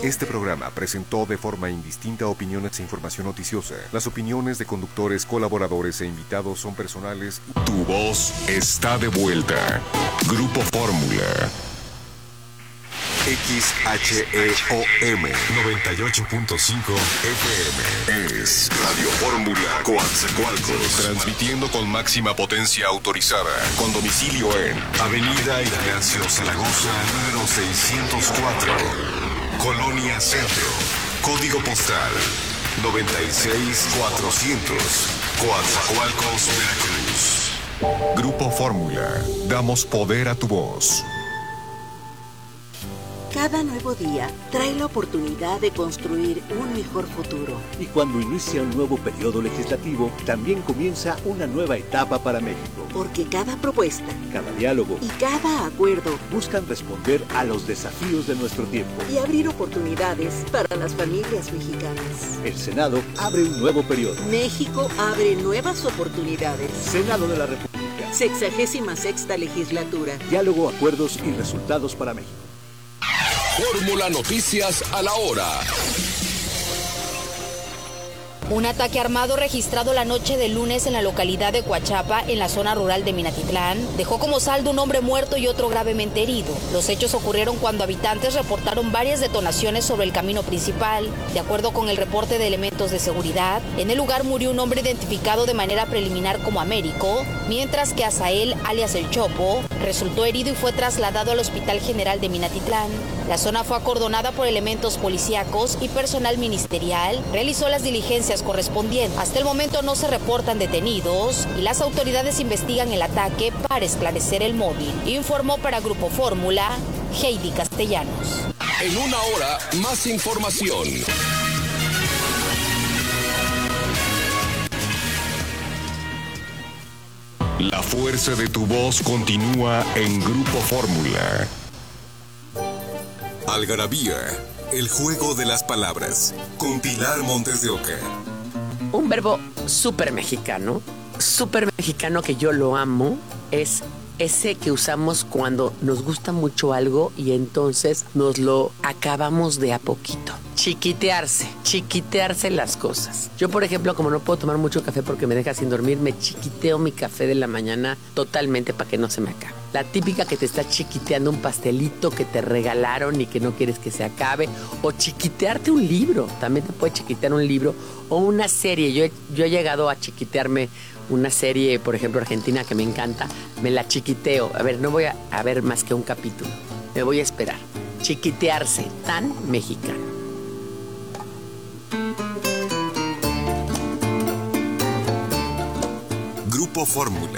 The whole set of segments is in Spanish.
Este programa presentó de forma indistinta opiniones e información noticiosa. Las opiniones de conductores, colaboradores e invitados son personales. Tu voz está de vuelta. Grupo Fórmula. XHEOM 98.5 FM es Radio Fórmula Coatzacoalcos, transmitiendo con máxima potencia autorizada, con domicilio en Avenida Ignacio Zaragoza, número 604, Colonia Centro, código postal 96400, Coatzacoalcos, Veracruz. Grupo Fórmula, damos poder a tu voz. Cada nuevo día trae la oportunidad de construir un mejor futuro. Y cuando inicia un nuevo periodo legislativo, también comienza una nueva etapa para México. Porque cada propuesta, cada diálogo y cada acuerdo buscan responder a los desafíos de nuestro tiempo y abrir oportunidades para las familias mexicanas. El Senado abre un nuevo periodo. México abre nuevas oportunidades. Senado de la República. 66ª legislatura. Diálogo, acuerdos y resultados para México. Fórmula Noticias a la hora. Un ataque armado registrado la noche del lunes en la localidad de Coachapa, en la zona rural de Minatitlán, dejó como saldo un hombre muerto y otro gravemente herido. Los hechos ocurrieron cuando habitantes reportaron varias detonaciones sobre el camino principal. De acuerdo con el reporte de elementos de seguridad, en el lugar murió un hombre identificado de manera preliminar como Américo, mientras que Azael, alias El Chopo, resultó herido y fue trasladado al Hospital General de Minatitlán. La zona fue acordonada por elementos policíacos y personal ministerial realizó las diligencias correspondientes. Hasta el momento no se reportan detenidos y las autoridades investigan el ataque para esclarecer el móvil. Informó para Grupo Fórmula, Heidi Castellanos. En una hora, más información. La fuerza de tu voz continúa en Grupo Fórmula. Algarabía, el juego de las palabras, con Pilar Montes de Oca. Un verbo súper mexicano que yo lo amo, es ese que usamos cuando nos gusta mucho algo y entonces nos lo acabamos de a poquito. Chiquitearse las cosas. Yo, por ejemplo, como no puedo tomar mucho café porque me deja sin dormir, me chiquiteo mi café de la mañana totalmente para que no se me acabe. La típica que te está chiquiteando un pastelito que te regalaron y que no quieres que se acabe. O chiquitearte un libro. También te puede chiquitear un libro o una serie. Yo he llegado a chiquitearme una serie, por ejemplo, argentina que me encanta. Me la chiquiteo. A ver, no voy a ver más que un capítulo. Me voy a esperar. Chiquitearse, tan mexicano. Grupo Fórmula.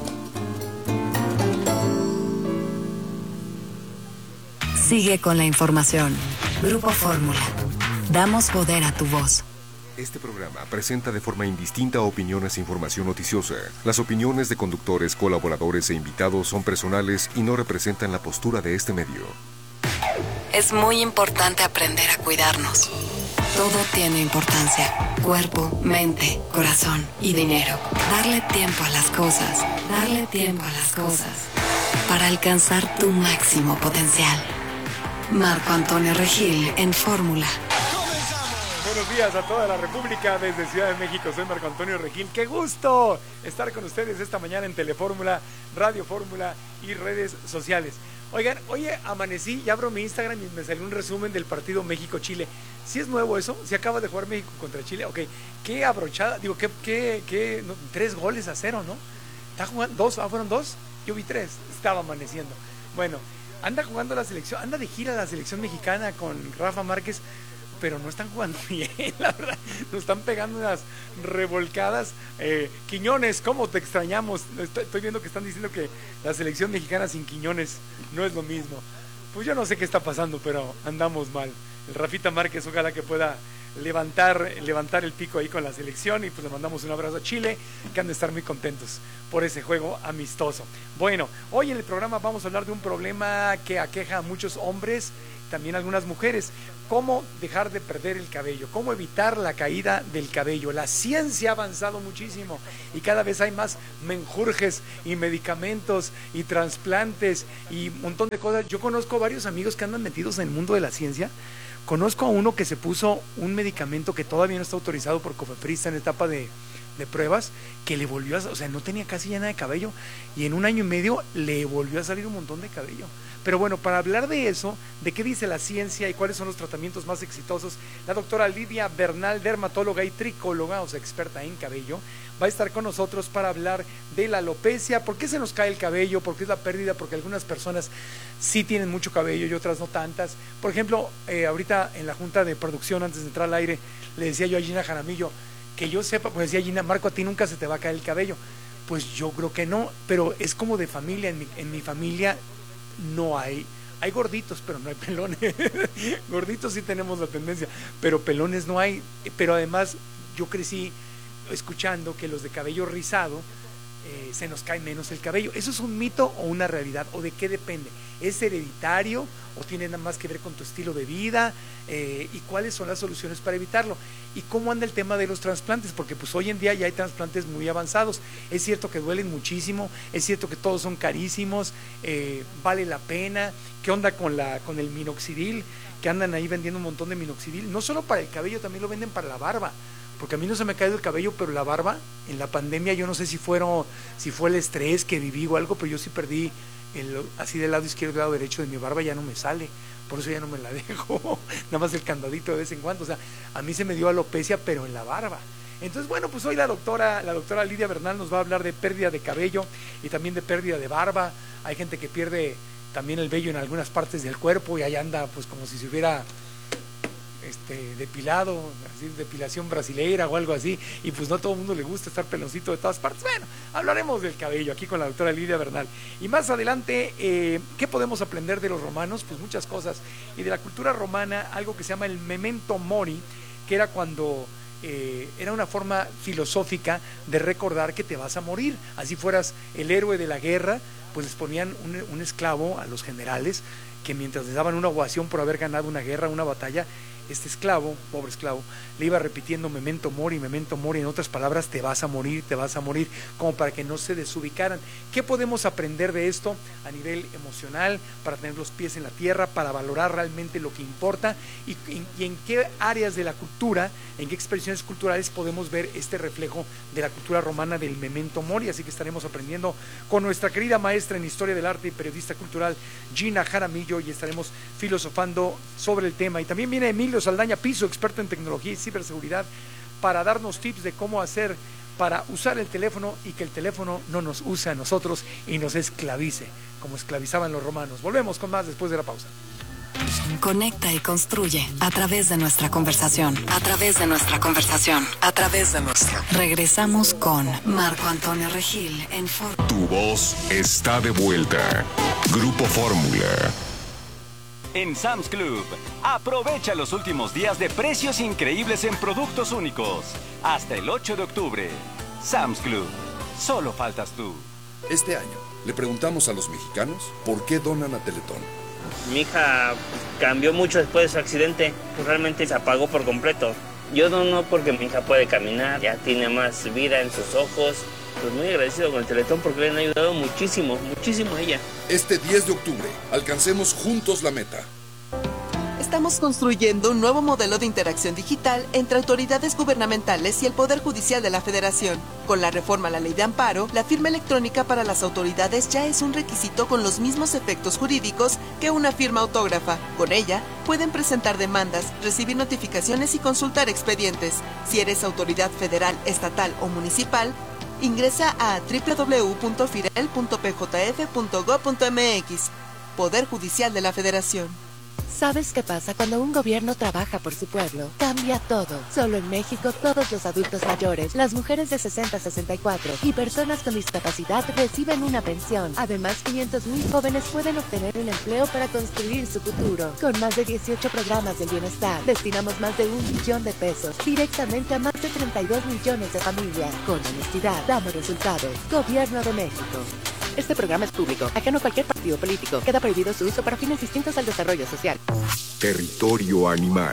Sigue con la información. Grupo Fórmula. Damos poder a tu voz. Este programa presenta de forma indistinta opiniones e información noticiosa. Las opiniones de conductores, colaboradores e invitados son personales y no representan la postura de este medio. Es muy importante aprender a cuidarnos. Todo tiene importancia. Cuerpo, mente, corazón y dinero. Darle tiempo a las cosas. Darle tiempo a las cosas. Para alcanzar tu máximo potencial. Marco Antonio Regil en Fórmula. Buenos días a toda la República desde Ciudad de México. Soy Marco Antonio Regil. ¡Qué gusto estar con ustedes esta mañana en Telefórmula, Radio Fórmula y redes sociales! Oigan, oye, amanecí y abro mi Instagram y me salió un resumen del partido México-Chile. ¿Sí es nuevo eso? ¿Sí acaba de jugar México contra Chile? Ok, qué abrochada, digo, no, 3-0, ¿no? ¿Está jugando? ¿Fueron 2? Yo vi 3, estaba amaneciendo. Bueno, anda jugando la selección, anda de gira la selección mexicana con Rafa Márquez, pero no están jugando bien, la verdad. Nos están pegando unas revolcadas. Quiñones, ¿cómo te extrañamos? Estoy viendo que están diciendo que la selección mexicana sin Quiñones no es lo mismo. Pues yo no sé qué está pasando, pero andamos mal. El Rafita Márquez, ojalá que pueda levantar el pico ahí con la selección, y pues le mandamos un abrazo a Chile, que han de estar muy contentos por ese juego amistoso. Bueno, hoy en el programa vamos a hablar de un problema que aqueja a muchos hombres, también a algunas mujeres: cómo dejar de perder el cabello, cómo evitar la caída del cabello. La ciencia ha avanzado muchísimo y cada vez hay más menjurjes y medicamentos y trasplantes y un montón de cosas. Yo conozco varios amigos que andan metidos en el mundo de la ciencia. Conozco a uno que se puso un medicamento que todavía no está autorizado por Cofepris en etapa de pruebas, que le volvió a, o sea, no tenía casi ya nada de cabello, y en 1 año y medio le volvió a salir un montón de cabello. Pero bueno, para hablar de eso, de qué dice la ciencia y cuáles son los tratamientos más exitosos, la doctora Lidia Bernal, dermatóloga y tricóloga, o sea, experta en cabello, va a estar con nosotros para hablar de la alopecia, por qué se nos cae el cabello, por qué es la pérdida, porque algunas personas sí tienen mucho cabello y otras no tantas. Por ejemplo, ahorita en la junta de producción, antes de entrar al aire, le decía yo a Gina Jaramillo, que yo sepa, pues decía Gina, Marco, a ti nunca se te va a caer el cabello. Pues yo creo que no, pero es como de familia. En mi familia no hay gorditos, pero no hay pelones. Gorditos sí tenemos la tendencia, pero pelones no hay. Pero además yo crecí escuchando que los de cabello rizado se nos cae menos el cabello. ¿Eso es un mito o una realidad? ¿O de qué depende? ¿Es hereditario o tiene nada más que ver con tu estilo de vida? ¿Y cuáles son las soluciones para evitarlo? ¿Y cómo anda el tema de los trasplantes? Porque pues hoy en día ya hay trasplantes muy avanzados. Es cierto que duelen muchísimo, es cierto que todos son carísimos, vale la pena. ¿Qué onda con el minoxidil? Que andan ahí vendiendo un montón de minoxidil, no solo para el cabello, también lo venden para la barba. Porque a mí no se me ha caído el cabello, pero la barba, en la pandemia, yo no sé si fue el estrés que viví o algo, pero yo sí perdí así del lado izquierdo y del lado derecho de mi barba, ya no me sale, por eso ya no me la dejo, nada más el candadito de vez en cuando. O sea, a mí se me dio alopecia, pero en la barba. Entonces, bueno, pues hoy la doctora Lidia Bernal nos va a hablar de pérdida de cabello y también de pérdida de barba. Hay gente que pierde también el vello en algunas partes del cuerpo y ahí anda pues como si se hubiera depilado, así, depilación brasileira o algo así, y pues no a todo el mundo le gusta estar peloncito de todas partes. Bueno, hablaremos del cabello aquí con la doctora Lidia Bernal. Y más adelante, ¿qué podemos aprender de los romanos? Pues muchas cosas. Y de la cultura romana, algo que se llama el memento mori, que era cuando era una forma filosófica de recordar que te vas a morir. Así fueras el héroe de la guerra, pues les ponían un esclavo a los generales, que mientras les daban una ovación por haber ganado una guerra, una batalla, este esclavo, pobre esclavo, le iba repitiendo memento mori, en otras palabras, te vas a morir, como para que no se desubicaran. ¿Qué podemos aprender de esto a nivel emocional, para tener los pies en la tierra, para valorar realmente lo que importa, y en qué áreas de la cultura, en qué expresiones culturales podemos ver este reflejo de la cultura romana del memento mori? Así que estaremos aprendiendo con nuestra querida maestra en Historia del Arte y periodista cultural, Gina Jaramillo, y estaremos filosofando sobre el tema. Y también viene Emilio Saldaña Piso, experto en tecnología y ciberseguridad, para darnos tips de cómo hacer para usar el teléfono y que el teléfono no nos use a nosotros y nos esclavice, como esclavizaban los romanos. Volvemos con más después de la pausa. Conecta y construye a través de nuestra conversación. Regresamos con Marco Antonio Regil en Fórmula. Tu voz está de vuelta. Grupo Fórmula. En Sam's Club, aprovecha los últimos días de precios increíbles en productos únicos. Hasta el 8 de octubre. Sam's Club, solo faltas tú. Este año, le preguntamos a los mexicanos por qué donan a Teletón. Mi hija cambió mucho después de su accidente, pues realmente se apagó por completo. Yo dono porque mi hija puede caminar, ya tiene más vida en sus ojos. Pues muy agradecido con el Teletón porque le han ayudado muchísimo a ella. Este 10 de octubre, alcancemos juntos la meta. Estamos construyendo un nuevo modelo de interacción digital entre autoridades gubernamentales y el Poder Judicial de la Federación. Con la reforma a la Ley de Amparo, la firma electrónica para las autoridades ya es un requisito con los mismos efectos jurídicos que una firma autógrafa. Con ella, pueden presentar demandas, recibir notificaciones y consultar expedientes. Si eres autoridad federal, estatal o municipal, ingresa a www.firel.pjf.gov.mx. Poder Judicial de la Federación. ¿Sabes qué pasa cuando un gobierno trabaja por su pueblo? Cambia todo. Solo en México, todos los adultos mayores, las mujeres de 60 a 64 y personas con discapacidad reciben una pensión. Además, 500,000 jóvenes pueden obtener un empleo para construir su futuro. Con más de 18 programas del bienestar, destinamos más de 1 billón de pesos directamente a más de 32 millones de familias. Con honestidad, damos resultados. Gobierno de México. Este programa es público, ajeno a cualquier partido político. Queda prohibido su uso para fines distintos al desarrollo social. Territorio animal.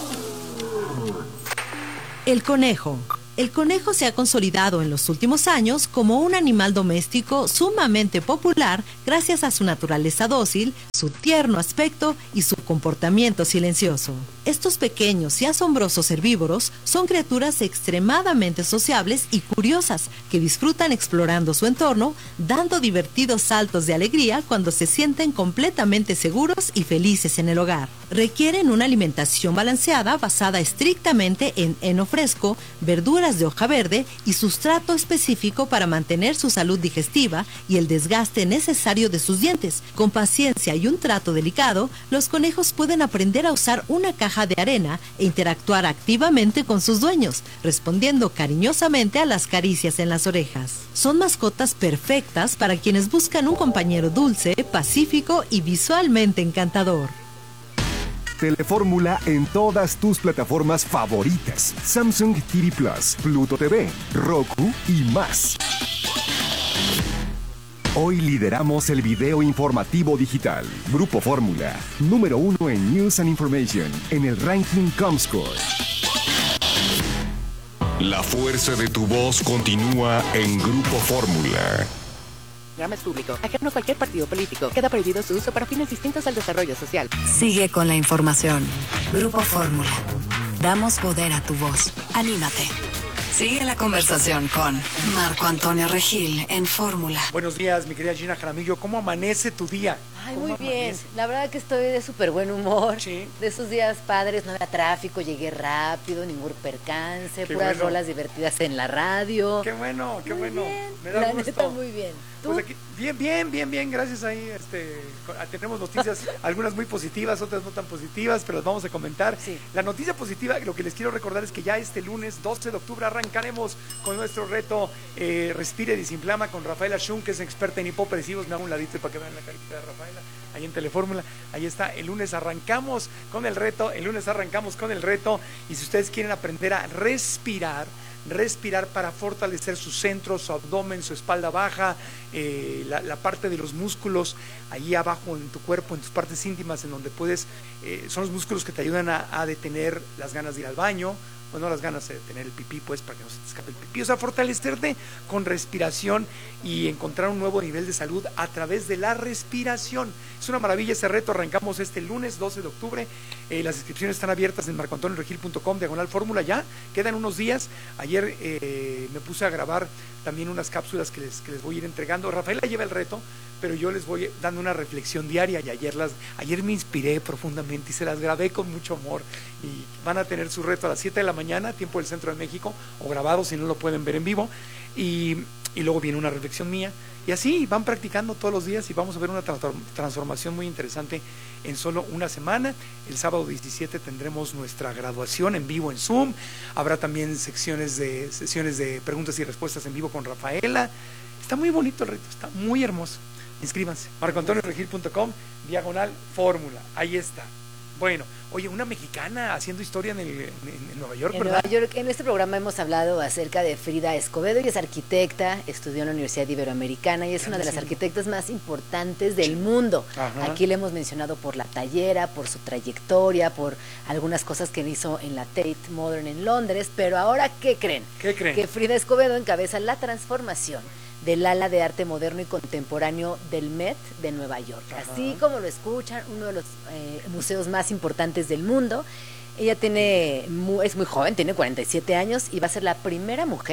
El conejo. El conejo se ha consolidado en los últimos años como un animal doméstico sumamente popular gracias a su naturaleza dócil, su tierno aspecto y su comportamiento silencioso. Estos pequeños y asombrosos herbívoros son criaturas extremadamente sociables y curiosas que disfrutan explorando su entorno, dando divertidos saltos de alegría cuando se sienten completamente seguros y felices en el hogar. Requieren una alimentación balanceada basada estrictamente en heno fresco, verduras de hoja verde y sustrato específico para mantener su salud digestiva y el desgaste necesario de sus dientes. Con paciencia y un trato delicado, los conejos pueden aprender a usar una caja de arena e interactuar activamente con sus dueños, respondiendo cariñosamente a las caricias en las orejas. Son mascotas perfectas para quienes buscan un compañero dulce, pacífico y visualmente encantador. Telefórmula en todas tus plataformas favoritas: Samsung TV Plus, Pluto TV, Roku y más. Hoy lideramos el video informativo digital. Grupo Fórmula, número 1 en News and Information, en el ranking Comscore. La fuerza de tu voz continúa en Grupo Fórmula. Programa es público, ajeno a cualquier partido político. Queda prohibido su uso para fines distintos al desarrollo social. Sigue con la información. Grupo Fórmula. Damos poder a tu voz. Anímate. Sigue la conversación con Marco Antonio Regil en Fórmula. Buenos días, mi querida Gina Jaramillo. ¿Cómo amanece tu día? Ay, muy bien. La verdad que estoy de súper buen humor. Sí. De esos días padres, no había tráfico, llegué rápido, ningún percance, puras rolas divertidas en la radio. Qué bueno, qué muy bueno. Bien. Me da la gusto. neta, muy bien. ¿Tú? Pues aquí, bien, gracias ahí. Tenemos noticias, algunas muy positivas, otras no tan positivas, pero las vamos a comentar. Sí. La noticia positiva, lo que les quiero recordar es que ya este lunes 12 de octubre arrancaremos con nuestro reto Respire y Desinflama con Rafaela Shum, que es experta en hipopresivos. Me hago un ladito para que vean la carita de Rafaela, ahí en Telefórmula. Ahí está, el lunes arrancamos con el reto, y si ustedes quieren aprender a respirar para fortalecer su centro, su abdomen, su espalda baja, la parte de los músculos ahí abajo en tu cuerpo, en tus partes íntimas, en donde puedes, son los músculos que te ayudan a detener las ganas de ir al baño, bueno, las ganas de tener el pipí, pues, para que no se te escape el pipí. O sea, fortalecerte con respiración y encontrar un nuevo nivel de salud a través de la respiración. Es una maravilla ese reto. Arrancamos este lunes 12 de octubre. Las inscripciones están abiertas en marcoantonioregil.com/fórmula. Ya quedan unos días. Ayer me puse a grabar también unas cápsulas que les voy a ir entregando. Rafaela lleva el reto, pero yo les voy dando una reflexión diaria, y ayer me inspiré profundamente y se las grabé con mucho amor, y van a tener su reto a las 7 de la mañana, tiempo del Centro de México, o grabado si no lo pueden ver en vivo, y luego viene una reflexión mía, y así van practicando todos los días, y vamos a ver una transformación muy interesante en solo una semana. El sábado 17 tendremos nuestra graduación en vivo en Zoom. Habrá también sesiones de preguntas y respuestas en vivo con Rafaela. Está muy bonito el reto, está muy hermoso. Inscríbanse, marcoantonioregil.com/fórmula. Ahí está. Bueno, oye, una mexicana haciendo historia en Nueva York, ¿verdad? En Nueva York, en este programa hemos hablado acerca de Frida Escobedo. Ella es arquitecta, estudió en la Universidad Iberoamericana y es una de las arquitectas más importantes del mundo. Ajá. Aquí le hemos mencionado por la tallera, por su trayectoria, por algunas cosas que hizo en la Tate Modern en Londres, pero ahora, ¿qué creen? ¿Qué creen? Que Frida Escobedo encabeza la transformación del ala de arte moderno y contemporáneo del Met de Nueva York. Ajá. Así como lo escuchan, uno de los museos más importantes del mundo. Ella es muy joven, tiene 47 años y va a ser la primera mujer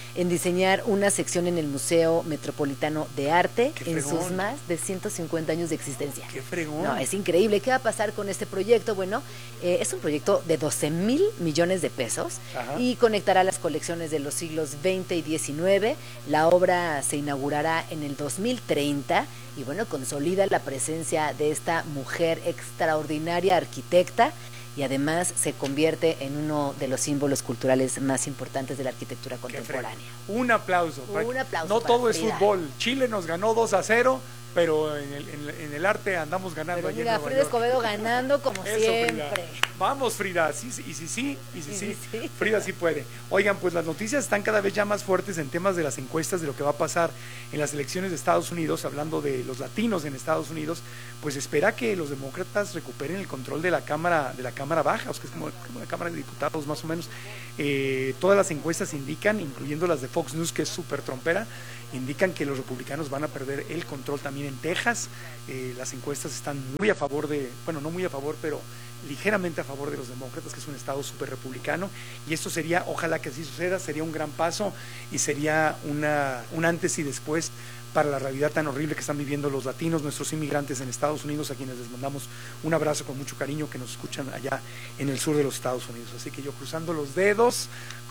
en diseñar una sección en el Museo Metropolitano de Arte en sus más de 150 años de existencia. ¡Qué fregón! No, es increíble. ¿Qué va a pasar con este proyecto? Bueno, es un proyecto de 12,000 millones de pesos. Ajá. Y conectará las colecciones de los siglos XX y XIX. La obra se inaugurará en el 2030 y bueno, consolida la presencia de esta mujer extraordinaria arquitecta y además se convierte en uno de los símbolos culturales más importantes de la arquitectura contemporánea. Un aplauso. Un aplauso. No todo Frida. Es fútbol. Chile nos ganó 2-0, pero en el arte andamos ganando. Pero mira, Frida Escobedo ganando como eso, siempre. Frida. Vamos, Frida, sí, Frida sí puede. Oigan, pues las noticias están cada vez ya más fuertes en temas de las encuestas, de lo que va a pasar en las elecciones de Estados Unidos, hablando de los latinos en Estados Unidos, pues espera que los demócratas recuperen el control de la Cámara Baja, o sea, que es como la Cámara de Diputados más o menos. Todas las encuestas indican, incluyendo las de Fox News, que es súper trompera, indican que los republicanos van a perder el control también en Texas. Las encuestas están muy a favor no muy a favor, pero ligeramente a favor de los demócratas, que es un estado súper republicano, y esto sería, ojalá que así suceda, sería un gran paso y sería un antes y después para la realidad tan horrible que están viviendo los latinos, nuestros inmigrantes en Estados Unidos, a quienes les mandamos un abrazo con mucho cariño, que nos escuchan allá en el sur de los Estados Unidos. Así que yo cruzando los dedos,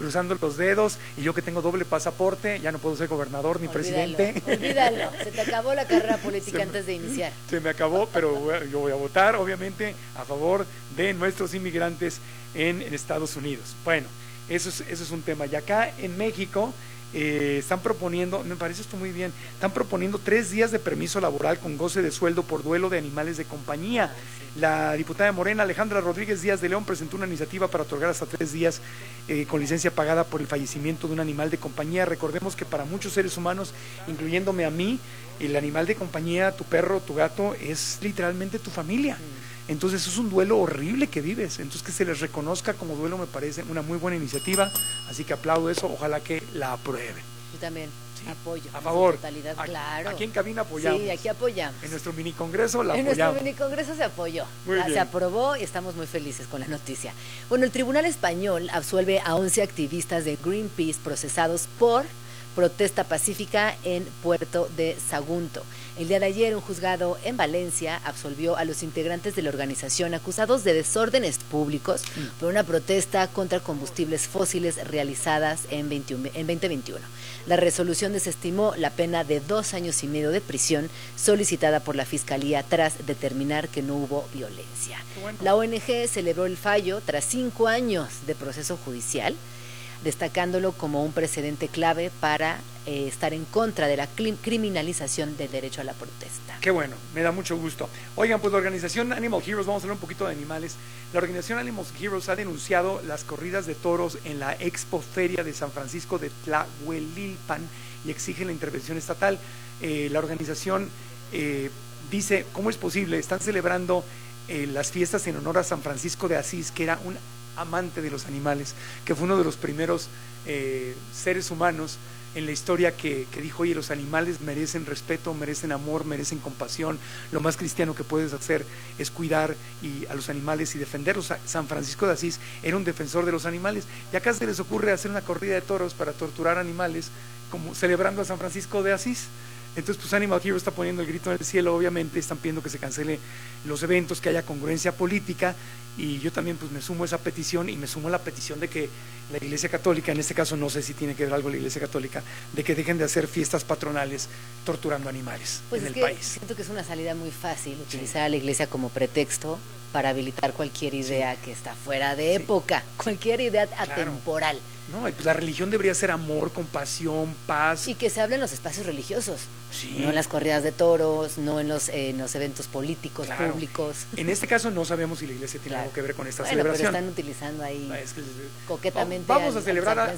y yo que tengo doble pasaporte, ya no puedo ser gobernador ni presidente. Olvídalo, se te acabó la carrera política antes de iniciar. Se me acabó, pero yo voy a votar, obviamente, a favor de nuestros inmigrantes en Estados Unidos. Bueno, eso es un tema. Y acá en México están proponiendo, me parece esto muy bien, están proponiendo 3 días de permiso laboral con goce de sueldo por duelo de animales de compañía. La diputada de Morena, Alejandra Rodríguez Díaz de León, presentó una iniciativa para otorgar hasta 3 días con licencia pagada por el fallecimiento de un animal de compañía. Recordemos que para muchos seres humanos, incluyéndome a mí, el animal de compañía, tu perro, tu gato, es literalmente tu familia. Entonces es un duelo horrible que vives, entonces que se les reconozca como duelo me parece una muy buena iniciativa, así que aplaudo eso, ojalá que la aprueben. Yo también apoyo. A favor. Totalidad, claro. Aquí en cabina apoyamos. Sí, aquí apoyamos. En nuestro mini congreso la apoyamos. En nuestro mini congreso se apoyó. Se aprobó y estamos muy felices con la noticia. Bueno, el Tribunal Español absuelve a 11 activistas de Greenpeace procesados por protesta pacífica en Puerto de Sagunto. El día de ayer, un juzgado en Valencia absolvió a los integrantes de la organización acusados de desórdenes públicos por una protesta contra combustibles fósiles realizadas en 2021. La resolución desestimó la pena de 2 años y medio de prisión solicitada por la Fiscalía tras determinar que no hubo violencia. Bueno. La ONG celebró el fallo tras 5 años de proceso judicial, destacándolo como un precedente clave para estar en contra de la criminalización del derecho a la protesta. Qué bueno, me da mucho gusto. Oigan, pues la organización Animal Heroes, vamos a hablar un poquito de animales. La organización Animal Heroes ha denunciado las corridas de toros en la Expo Feria de San Francisco de Tlahuelilpan y exige la intervención estatal. La organización dice, ¿cómo es posible? Están celebrando las fiestas en honor a San Francisco de Asís, que era un amante de los animales, que fue uno de los primeros seres humanos en la historia que dijo, oye, los animales merecen respeto, merecen amor, merecen compasión, lo más cristiano que puedes hacer es cuidar a los animales y defenderlos. San Francisco de Asís era un defensor de los animales, y acá se les ocurre hacer una corrida de toros para torturar animales, como celebrando a San Francisco de Asís. Entonces, pues Animal Heroes está poniendo el grito en el cielo, obviamente están pidiendo que se cancele los eventos, que haya congruencia política, y yo también pues me sumo a esa petición, y me sumo a la petición de que la Iglesia Católica, en este caso no sé si tiene que ver algo la Iglesia Católica, de que dejen de hacer fiestas patronales torturando animales en el país. Siento que es una salida muy fácil utilizar a la Iglesia como pretexto para habilitar cualquier idea que está fuera de época, cualquier idea atemporal. No, pues la religión debería ser amor, compasión, paz. Y que se hable en los espacios religiosos, no en las corridas de toros, no en los eventos políticos, públicos. En este caso no sabemos si la iglesia tiene algo que ver con esta celebración. Pero están utilizando ahí coquetamente vamos a celebrar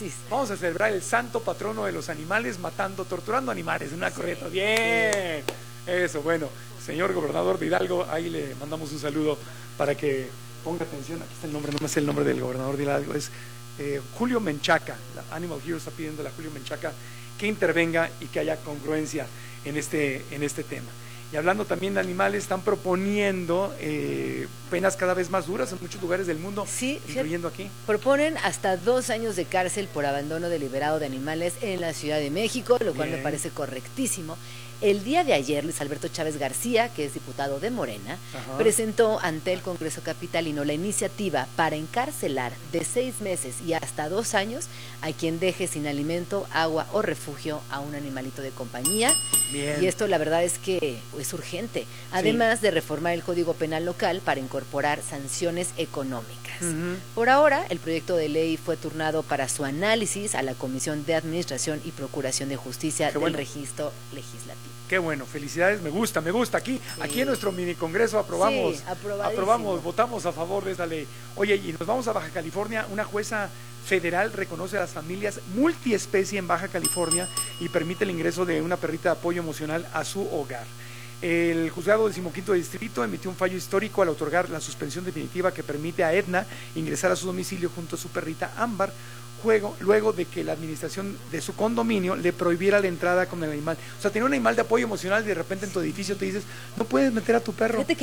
el santo patrono de los animales, torturando animales en una corrida. Bien, eso, bueno, señor gobernador de Hidalgo, ahí le mandamos un saludo para que ponga atención. Aquí está el nombre, no me sé el nombre del gobernador de Hidalgo, es Julio Menchaca. La Animal Heroes está pidiendo a Julio Menchaca que intervenga y que haya congruencia en este tema. Y hablando también de animales, están proponiendo penas cada vez más duras en muchos lugares del mundo, sí, incluyendo aquí. Proponen hasta 2 años de cárcel por abandono deliberado de animales en la Ciudad de México, lo cual me parece correctísimo. El día de ayer, Luis Alberto Chávez García, que es diputado de Morena, presentó ante el Congreso Capitalino la iniciativa para encarcelar de 6 meses y hasta 2 años a quien deje sin alimento, agua o refugio a un animalito de compañía. Bien. Y esto la verdad es que es urgente, además de reformar el Código Penal local para incorporar sanciones económicas. Por ahora, el proyecto de ley fue turnado para su análisis a la Comisión de Administración y Procuración de Justicia del Registro Legislativo. Qué bueno, felicidades, me gusta. Aquí en nuestro mini congreso aprobamos, votamos a favor de esta ley. Oye, y nos vamos a Baja California. Una jueza federal reconoce a las familias multiespecie en Baja California y permite el ingreso de una perrita de apoyo emocional a su hogar. El juzgado 15º distrito emitió un fallo histórico al otorgar la suspensión definitiva que permite a Edna ingresar a su domicilio junto a su perrita Ámbar, luego de que la administración de su condominio le prohibiera la entrada con el animal. O sea, tenía un animal de apoyo emocional y de repente en tu edificio te dices, no puedes meter a tu perro.